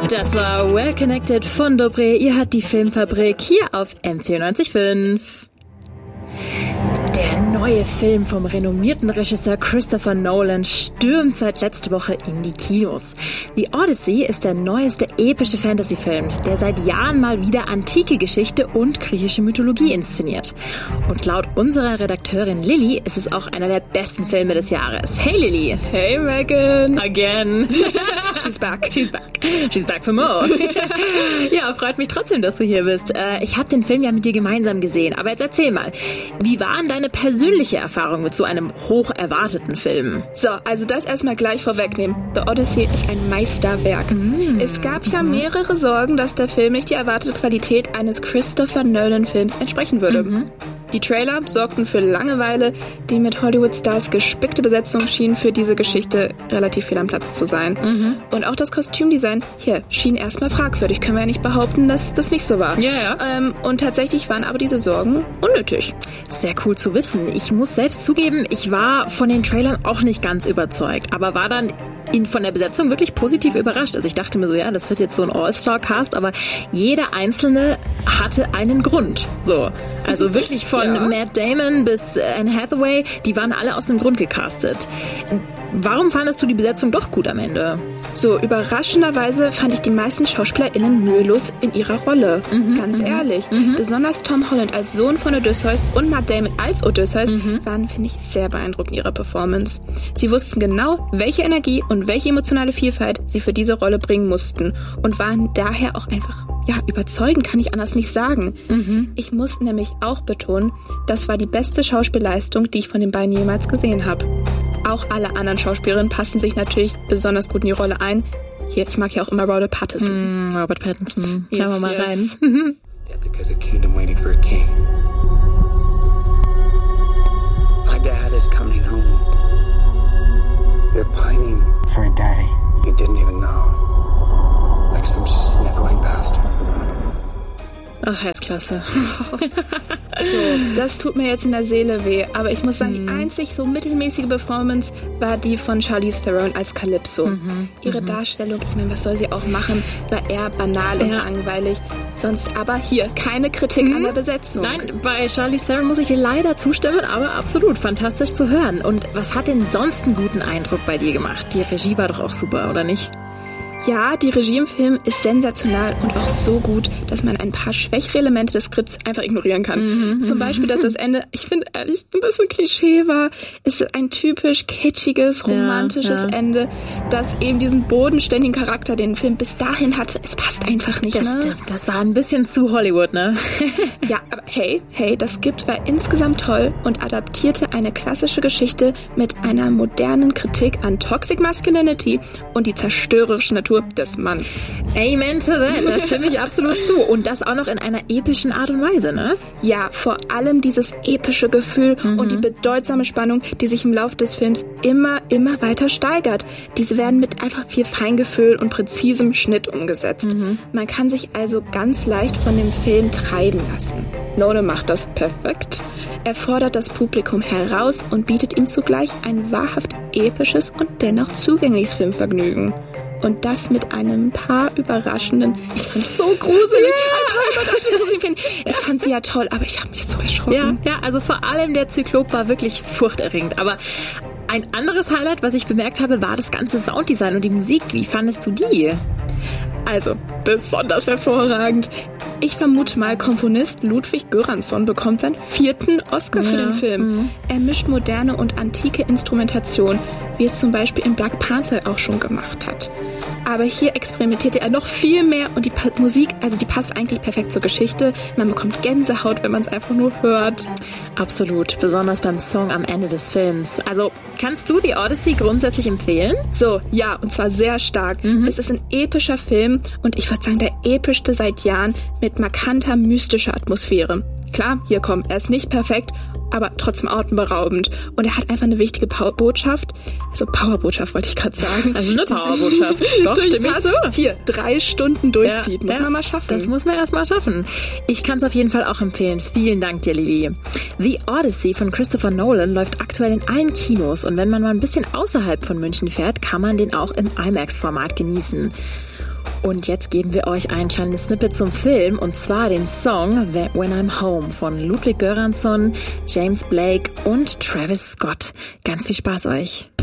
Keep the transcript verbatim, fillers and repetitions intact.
Das war Well Connected von Dobré. Ihr hört die Filmfabrik hier auf M vierundneunzig Komma fünf. Der neue Film vom renommierten Regisseur Christopher Nolan stürmt seit letzter Woche in die Kinos. The Odyssey ist der neueste epische Fantasy-Film, der seit Jahren mal wieder antike Geschichte und griechische Mythologie inszeniert. Und laut unserer Redakteurin Lilly ist es auch einer der besten Filme des Jahres. Hey Lilly! Hey Megan! Again! She's back. She's back. She's back for more. Ja, freut mich trotzdem, dass du hier bist. Ich habe den Film ja mit dir gemeinsam gesehen, aber jetzt erzähl mal, wie waren deine persönliche Erfahrung mit so einem hoch erwarteten Film? So, also das erstmal gleich vorwegnehmen. The Odyssey ist ein Meisterwerk. Mm. Es gab ja mehrere Sorgen, dass der Film nicht die erwartete Qualität eines Christopher Nolan-Films entsprechen würde. Mm-hmm. Die Trailer sorgten für Langeweile, die mit Hollywood-Stars gespickte Besetzung schien für diese Geschichte relativ fehl am Platz zu sein. Mhm. Und auch das Kostümdesign hier schien erstmal fragwürdig. Können wir ja nicht behaupten, dass das nicht so war. Ja, ja. Ähm, und tatsächlich waren aber diese Sorgen unnötig. Sehr cool zu wissen. Ich muss selbst zugeben, ich war von den Trailern auch nicht ganz überzeugt, aber war dann ihn von der Besetzung wirklich positiv überrascht. Also ich dachte mir so, ja, das wird jetzt so ein All-Star-Cast, aber jeder Einzelne hatte einen Grund. So, also wirklich von ja. Matt Damon bis Anne Hathaway, die waren alle aus dem Grund gecastet. Warum fandest du die Besetzung doch gut am Ende? So, überraschenderweise fand ich die meisten SchauspielerInnen mühelos in ihrer Rolle. Mhm, Ganz mhm, ehrlich. Mhm. Besonders Tom Holland als Sohn von Odysseus und Matt Damon als Odysseus mhm. waren, finde ich, sehr beeindruckend in ihrer Performance. Sie wussten genau, welche Energie und welche emotionale Vielfalt sie für diese Rolle bringen mussten und waren daher auch einfach, ja, überzeugend, kann ich anders nicht sagen. Mhm. Ich muss nämlich auch betonen, das war die beste Schauspielleistung, die ich von den beiden jemals gesehen habe. Auch alle anderen Schauspielerinnen passen sich natürlich besonders gut in die Rolle ein. Hier, ich mag ja auch immer Robert Pattinson. Mm, Robert Pattinson. Yes, Hören wir mal yes. rein. Ithaca's a kingdom waiting for a king. My dad is coming home. They're pining for a daddy you didn't even know. Like some sniveling bastard. Ach, er ist klasse. So, das tut mir jetzt in der Seele weh, aber ich muss sagen, die einzig so mittelmäßige Performance war die von Charlize Theron als Calypso. Mhm, Ihre mhm. Darstellung, ich meine, was soll sie auch machen, war eher banal und ja. langweilig. Sonst aber hier, keine Kritik mhm. an der Besetzung. Nein, bei Charlize Theron muss ich dir leider zustimmen, aber absolut fantastisch zu hören. Und was hat denn sonst einen guten Eindruck bei dir gemacht? Die Regie war doch auch super, oder nicht? Ja, die Regie im Film ist sensational und auch so gut, dass man ein paar schwächere Elemente des Skripts einfach ignorieren kann. Mhm. Zum Beispiel, dass das Ende, ich finde ehrlich, ein bisschen Klischee war. Es ist ein typisch kitschiges, romantisches ja, ja. Ende, das eben diesen bodenständigen Charakter, den der Film bis dahin hatte, es passt einfach nicht. Das ne? stimmt, das war ein bisschen zu Hollywood, ne? Ja, aber hey, hey, das Skript war insgesamt toll und adaptierte eine klassische Geschichte mit einer modernen Kritik an Toxic Masculinity und die zerstörerische Natur des Manns. Amen to that, da stimme ich absolut zu. Und das auch noch in einer epischen Art und Weise, ne? Ja, vor allem dieses epische Gefühl mhm. und die bedeutsame Spannung, die sich im Laufe des Films immer, immer weiter steigert. Diese werden mit einfach viel Feingefühl und präzisem Schnitt umgesetzt. Mhm. Man kann sich also ganz leicht von dem Film treiben lassen. Nolan macht das perfekt. Er fordert das Publikum heraus und bietet ihm zugleich ein wahrhaft episches und dennoch zugängliches Filmvergnügen. Und das mit einem paar überraschenden, ich fand es so gruselig, yeah. ein paar überraschende Gruselfilme. Ich fand sie ja toll, aber ich habe mich so erschrocken. Ja, ja, also vor allem der Zyklop war wirklich furchterregend. Aber ein anderes Highlight, was ich bemerkt habe, war das ganze Sounddesign und die Musik. Wie fandest du die? Also, besonders hervorragend. Ich vermute mal, Komponist Ludwig Göransson bekommt seinen vierten Oscar ja. für den Film. Mhm. Er mischt moderne und antike Instrumentation, wie es zum Beispiel in Black Panther auch schon gemacht hat. Aber hier experimentierte er noch viel mehr und die pa- Musik, also die passt eigentlich perfekt zur Geschichte. Man bekommt Gänsehaut, wenn man es einfach nur hört. Absolut, besonders beim Song am Ende des Films. Also, kannst du The Odyssey grundsätzlich empfehlen? So, ja, und zwar sehr stark. Mhm. Es ist ein epischer Film und ich würde sagen, der epischste seit Jahren mit markanter, mystischer Atmosphäre. Klar, hier kommt, er ist nicht perfekt, aber trotzdem atemberaubend. Und er hat einfach eine wichtige Powerbotschaft. Also Powerbotschaft wollte ich gerade sagen. Also eine Powerbotschaft. Doch, stimmt so. Hier, drei Stunden durchzieht. Ja, muss ja, man mal schaffen. Das muss man erst mal schaffen. Ich kann es auf jeden Fall auch empfehlen. Vielen Dank dir, Lili. The Odyssey von Christopher Nolan läuft aktuell in allen Kinos. Und wenn man mal ein bisschen außerhalb von München fährt, kann man den auch im IMAX-Format genießen. Und jetzt geben wir euch ein kleines Snippet zum Film, und zwar den Song When I'm Home von Ludwig Göransson, James Blake und Travis Scott. Ganz viel Spaß euch!